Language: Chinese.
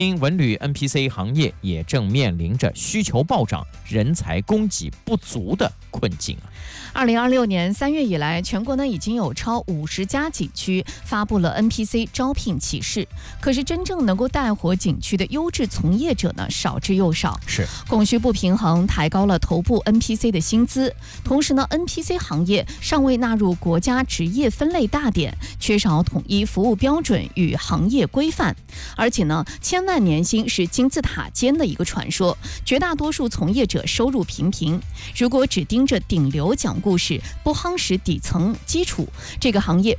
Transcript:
文旅 NPC 行业也正面临着需求暴涨、人才供给不足的困境。 2026年3月以来，全国已经有超50家景区发布了 NPC 招聘启事，可是真正能够带火景区的优质从业者少之又少， 是供需不平衡，抬高了头部 NPC 的薪资。同时NPC 行业尚未纳入国家职业分类大典，缺少统一服务标准与行业规范。而且千万年薪是金字塔尖的一个传说，绝大多数从业者收入平平。如果只盯着顶流讲故事，不夯实底层基础，这个行业